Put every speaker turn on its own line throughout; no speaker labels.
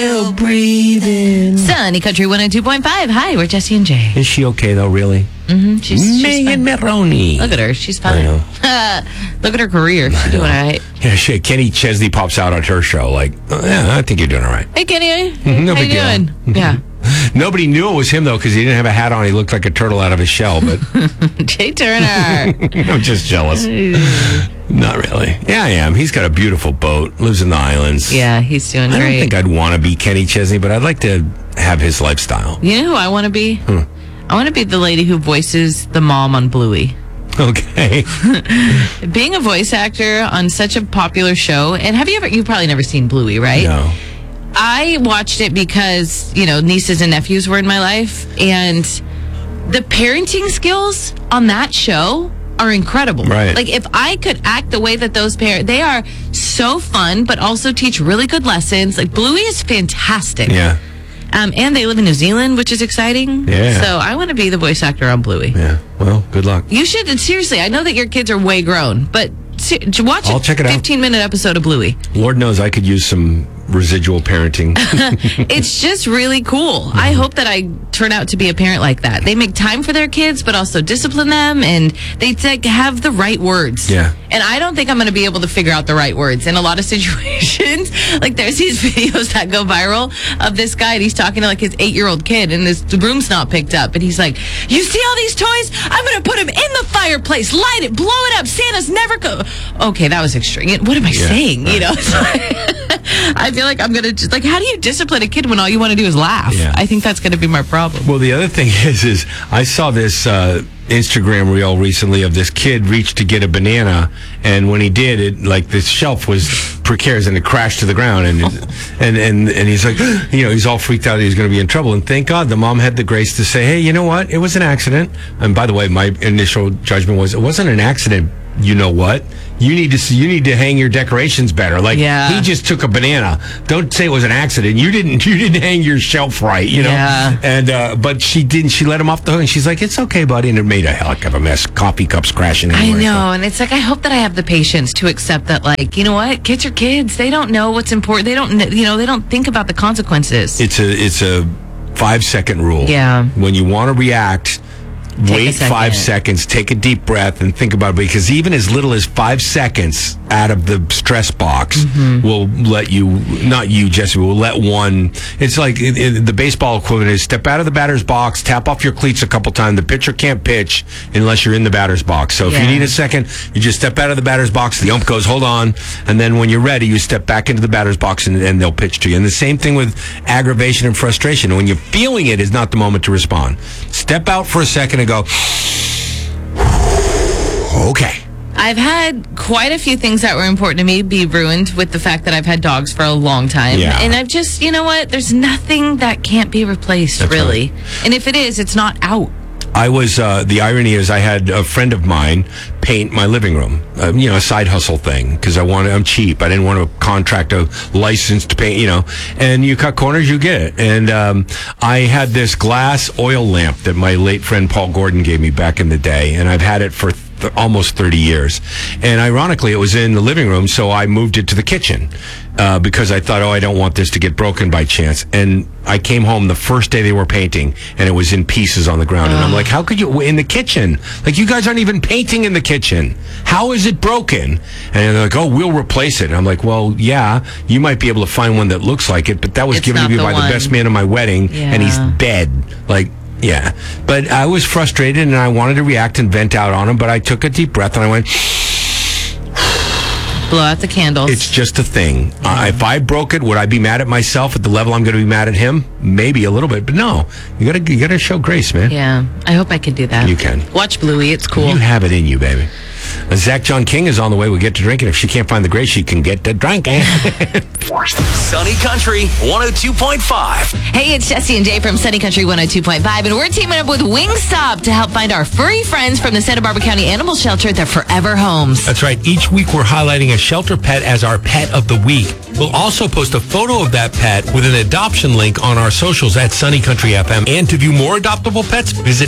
Still breathing.
Sunny Country 102.5. Hi, we're Jesse and Jay.
Is she okay, though, really?
Mm-hmm. She's
Megan Maroney.
Look at her. She's fine. Look at her career. She's doing all right.
Yeah, Kenny Chesney pops out on her show like, yeah, I think you're doing all right.
Hey, Kenny.
No
How
big
you
deal.
doing? Yeah.
Nobody knew it was him, though, because he didn't have a hat on. He looked like a turtle out of his shell, but
Jay Turner.
I'm just jealous. Not really. Yeah, I am. He's got a beautiful boat, lives in the islands.
Yeah, he's doing
I
great.
don't think I'd want to be Kenny Chesney, but I'd like to have his lifestyle.
You know who I want to be? I want to be the lady who voices the mom on Bluey.
Okay.
Being a voice actor on such a popular show, and you've probably never seen Bluey, right?
No.
I watched it because, nieces and nephews were in my life, and the parenting skills on that show are incredible.
Right.
Like, if I could act the way that those parents, they are so fun, but also teach really good lessons. Like, Bluey is fantastic.
Yeah.
And they live in New Zealand, which is exciting.
Yeah.
So I want to be the voice actor on Bluey.
Yeah. Well, good luck.
You should, seriously, I know that your kids are way grown, but watch
I'll check it out.
15-minute episode of Bluey.
Lord knows I could use some residual parenting.
It's just really cool. I hope that I turn out to be a parent like that. They make time for their kids, but also discipline them, and they have the right words.
Yeah.
And I don't think I'm going to be able to figure out the right words in a lot of situations. Like, there's these videos that go viral of this guy, and he's talking to, like, his 8-year-old kid, and the room's not picked up. And he's like, you see all these toys? I'm going to put them in the fireplace, light it, blow it up. Santa's never go. Okay, that was extreme. What am I saying?
Right.
I feel like I'm going to just, like, how do you discipline a kid when all you want to do is laugh?
Yeah.
I think that's going to be my problem.
Well, the other thing is I saw this Instagram reel recently of this kid reached to get a banana, and when he did, the shelf was precarious and it crashed to the ground, and he's like, he's all freaked out that he's going to be in trouble. And thank God the mom had the grace to say, hey, you know what? It was an accident. And by the way, my initial judgment was it wasn't an accident. You know what? You need to hang your decorations better. Like, he just took a banana. Don't say it was an accident. You didn't hang your shelf right,
Yeah.
And but she didn't. She let him off the hook, and she's like, "It's okay, buddy." And it made a heck of a mess. Coffee cups crashing
I
everywhere.
know, and it's like, I hope that I have the patience to accept that, like, you know what? Kids are kids. They don't know what's important. They don't, they don't think about the consequences.
It's a 5-second rule.
Yeah.
When you want to react, wait 5 seconds, take a deep breath, and think about it. Because even as little as 5 seconds out of the stress box will let you, not you, Jesse, will let one. It's like the baseball equivalent is step out of the batter's box, tap off your cleats a couple times. The pitcher can't pitch unless you're in the batter's box. So if you need a second, you just step out of the batter's box. The ump goes, hold on. And then when you're ready, you step back into the batter's box and they'll pitch to you. And the same thing with aggravation and frustration. When you're feeling it is not the moment to respond. Step out for a second and go, okay.
I've had quite a few things that were important to me be ruined with the fact that I've had dogs for a long time.
Yeah.
And I've just, you know what? There's nothing that can't be replaced,
That's
really.
right.
And if it is, it's not out.
I was, the irony is I had a friend of mine paint my living room, a side hustle thing, because I'm cheap. I didn't want to contract a licensed paint, and you cut corners, you get it. And I had this glass oil lamp that my late friend Paul Gordon gave me back in the day, and I've had it for almost 30 years. And ironically, it was in the living room, so I moved it to the kitchen because I thought, I don't want this to get broken by chance. And I came home the first day they were painting, and it was in pieces on the ground. And I'm like, how could you, in the kitchen? Like, you guys aren't even painting in the kitchen. How is it broken? And they're like, we'll replace it. And I'm like, well, yeah, you might be able to find one that looks like it, but that was given to me by the best man at my wedding, and he's dead. Like, yeah. But I was frustrated, and I wanted to react and vent out on him, but I took a deep breath, and I went,
blow out the candles.
it's just a thing. If I broke it, would I be mad at myself at the level I'm going to be mad at him? Maybe a little bit, but no. You gotta show grace, man.
Yeah. I hope I can do that.
You can.
Watch Bluey. It's cool.
You have it in you, baby. Zach John King is on the way. We get to drinking. If she can't find the grace, she can get to drinking.
Sunny Country 102.5.
Hey, it's Jesse and Jay from Sunny Country 102.5, and we're teaming up with Wingstop to help find our furry friends from the Santa Barbara County Animal Shelter their forever homes.
That's right. Each week we're highlighting a shelter pet as our pet of the week. We'll also post a photo of that pet with an adoption link on our socials at Sunny Country FM. And to view more adoptable pets, visit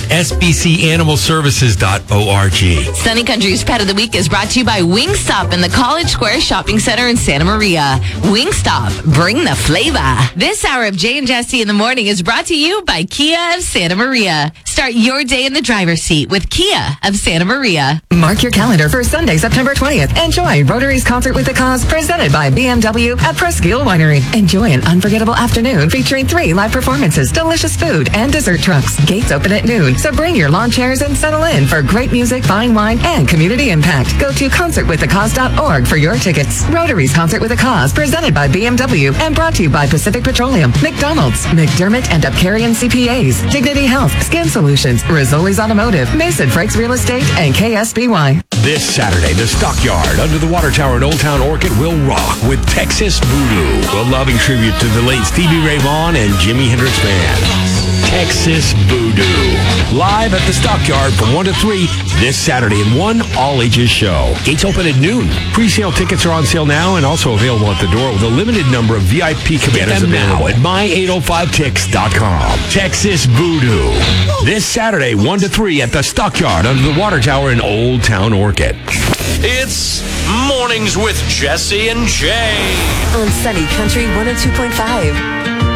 sbcanimalservices.org.
Sunny Country's Pet of the Week is brought to you by Wingstop in the College Square Shopping Center in Santa Maria. Wingstop, bring the flavor. This hour of Jay and Jesse in the Morning is brought to you by Kia of Santa Maria. Start your day in the driver's seat with Kia of Santa Maria.
Mark your calendar for Sunday, September 20th. Enjoy Rotary's Concert with the Cause presented by BMW at Presqu'île Winery. Enjoy an unforgettable afternoon featuring 3 live performances, delicious food, and dessert trucks. Gates open at noon, so bring your lawn chairs and settle in for great music, fine wine, and community impact. Go to concertwiththecause.org for your tickets. Rotary's Concert with the Cause presented by BMW and brought to you by Pacific Petroleum, McDonald's, McDermott and Upcarian CPAs, Dignity Health, Skin Solutions, Rizzoli's Automotive, Mason Frakes Real Estate, and KSBY.
This Saturday, the Stockyard under the Water Tower in Old Town Orchid will rock with Texas Voodoo, a loving tribute to the late Stevie Ray Vaughan and Jimi Hendrix Band. Texas Voodoo, live at the Stockyard from 1 to 3 this Saturday in one all-ages show. Gates open at noon. Pre-sale tickets are on sale now and also available at the door with a limited number of VIP commanders available at my805tix.com. Texas Voodoo, this Saturday 1 to 3 at the Stockyard under the Water Tower in Old Town Orchid.
It's Mornings with Jesse and Jay
on Sunny Country 102.5.